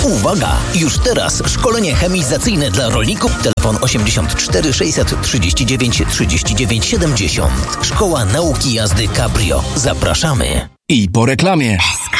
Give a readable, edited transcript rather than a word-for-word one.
Uwaga! Już teraz szkolenie chemizacyjne dla rolników. Telefon 84 639 39 70. Szkoła Nauki Jazdy Cabrio. Zapraszamy. I po reklamie.